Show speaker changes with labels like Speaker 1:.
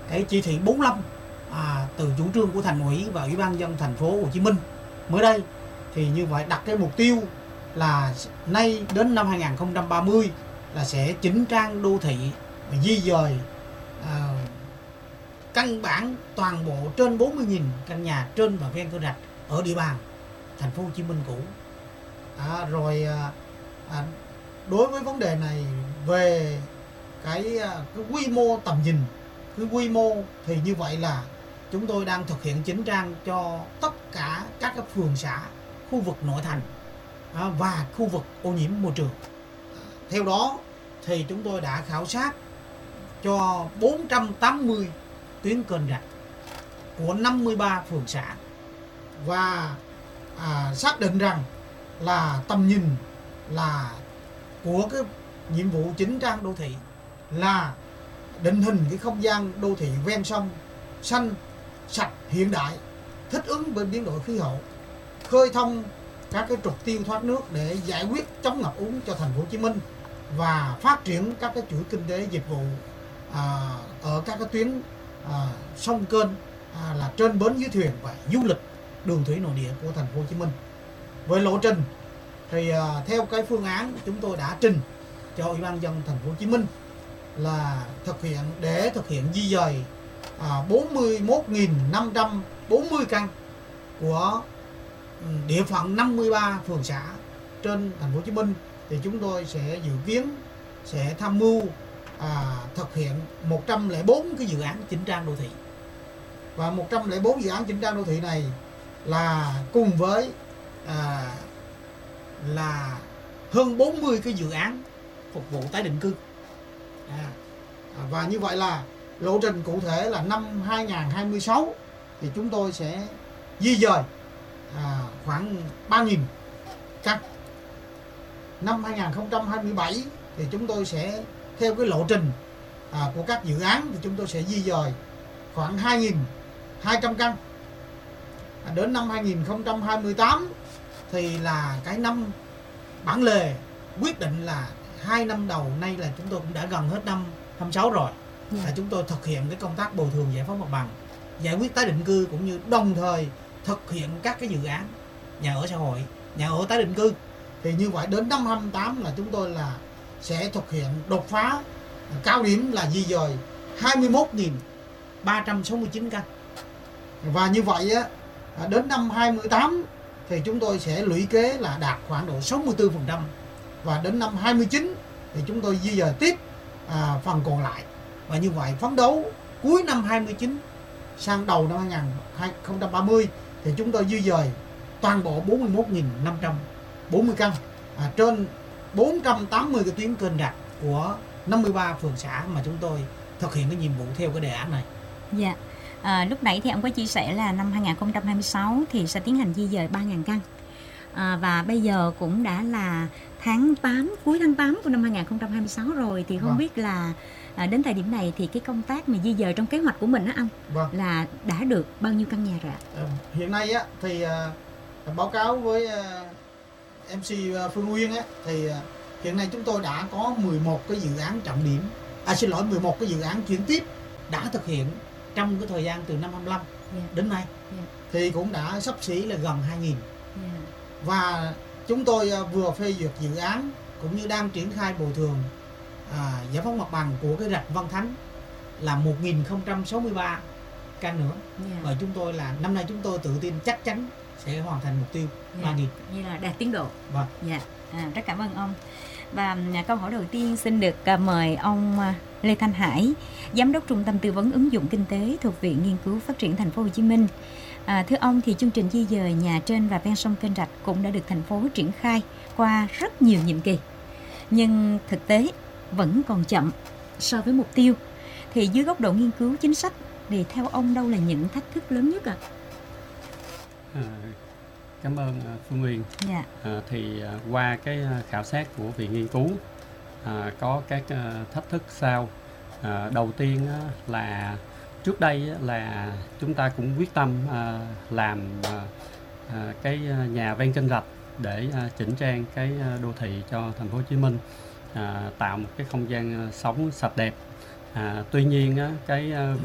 Speaker 1: cái chỉ thị 45 từ chủ trương của Thành ủy và Ủy ban nhân dân thành phố Hồ Chí Minh mới đây, thì như vậy đặt cái mục tiêu là nay đến năm 2030 là sẽ chỉnh trang đô thị và di dời căn bản toàn bộ trên 40.000 căn nhà trên và ven kênh rạch ở địa bàn thành phố Hồ Chí Minh cũ. Đối với vấn đề này về cái quy mô tầm nhìn, cái quy mô thì như vậy là chúng tôi đang thực hiện chỉnh trang cho tất cả các cái phường xã, khu vực nội thành và khu vực ô nhiễm môi trường. Theo đó thì chúng tôi đã khảo sát cho 480 tuyến kênh rạch của 53 phường xã và xác định rằng là tầm nhìn là của cái nhiệm vụ chỉnh trang đô thị là định hình cái không gian đô thị ven sông xanh, sạch, hiện đại, thích ứng với biến đổi khí hậu, khơi thông các cái trục tiêu thoát nước để giải quyết chống ngập úng cho thành phố Hồ Chí Minh và phát triển các cái chuỗi kinh tế dịch vụ ở các cái tuyến sông kênh là trên bến dưới thuyền và du lịch đường thủy nội địa của thành phố Hồ Chí Minh. Với lộ trình thì theo cái phương án chúng tôi đã trình cho Ủy ban nhân dân thành phố Hồ Chí Minh là thực hiện di dời 41.540 căn của địa phận 53 phường xã trên thành phố Hồ Chí Minh, thì chúng tôi sẽ dự kiến sẽ tham mưu thực hiện 104 cái dự án chỉnh trang đô thị. Và 104 dự án chỉnh trang đô thị này là cùng với là hơn 40 cái dự án phục vụ tái định cư. Và như vậy là lộ trình cụ thể là năm 2026 thì chúng tôi sẽ di dời khoảng 3.000 căn. Năm 2027 thì chúng tôi sẽ theo cái lộ trình của các dự án thì chúng tôi sẽ di dời khoảng 2.200 căn. Đến năm 2028 thì là cái năm bản lề quyết định là 2 năm đầu, nay là chúng tôi cũng đã gần hết năm 26 rồi. Là chúng tôi thực hiện cái công tác bồi thường giải phóng mặt bằng, giải quyết tái định cư cũng như đồng thời thực hiện các cái dự án nhà ở xã hội, nhà ở tái định cư. Thì như vậy đến năm 28 là chúng tôi là sẽ thực hiện đột phá cao điểm là di dời 21.369 căn. Và như vậy đến năm 28 thì chúng tôi sẽ lũy kế là đạt khoảng độ 64%. Và đến năm 29 thì chúng tôi di dời tiếp phần còn lại. Và như vậy phấn đấu cuối năm 29 sang đầu năm 2030 thì chúng tôi di dời toàn bộ 41.540 căn trên 480 cái tuyến kênh rạch của 53 phường xã mà chúng tôi thực hiện cái nhiệm vụ theo cái đề án này.
Speaker 2: Dạ. Lúc nãy thì ông có chia sẻ là năm 2026 thì sẽ tiến hành di dời 3.000 căn. Và bây giờ cũng đã là tháng 8, cuối tháng 8 của năm 2026 rồi, thì không biết là đến thời điểm này thì cái công tác mà di dời trong kế hoạch của mình á anh là đã được bao nhiêu căn nhà rồi ạ?
Speaker 1: Hiện nay thì báo cáo với MC Phương Uyên thì hiện nay chúng tôi đã có 11 cái dự án trọng điểm, 11 cái dự án chuyển tiếp đã thực hiện trong cái thời gian từ năm 25 đến nay, thì cũng đã xấp xỉ là gần 2.000. Và chúng tôi vừa phê duyệt dự án cũng như đang triển khai bồi thường giải phóng mặt bằng của cái rạch Văn Thánh là 1.063 căn nữa. Và chúng tôi là năm nay chúng tôi tự tin chắc chắn sẽ hoàn thành mục tiêu 3.000.
Speaker 2: Như là đạt tiến độ.
Speaker 1: Vâng.
Speaker 2: Rất cảm ơn ông. Và câu hỏi đầu tiên xin được mời ông Lê Thanh Hải, Giám đốc Trung tâm Tư vấn Ứng dụng Kinh tế thuộc Viện Nghiên cứu Phát triển Thành phố Hồ Chí Minh. Thưa ông, thì chương trình di dời nhà trên và ven sông kênh rạch cũng đã được thành phố triển khai qua rất nhiều nhiệm kỳ, nhưng thực tế vẫn còn chậm so với mục tiêu. Thì dưới góc độ nghiên cứu chính sách thì theo ông đâu là những thách thức lớn nhất ạ?
Speaker 3: Cảm ơn Phương Uyên. Thì qua cái khảo sát của Viện Nghiên cứu có các thách thức sau. Đầu tiên là trước đây là chúng ta cũng quyết tâm làm cái nhà ven kênh rạch để chỉnh trang cái đô thị cho thành phố Hồ Chí Minh, tạo một cái không gian sống sạch đẹp. Tuy nhiên cái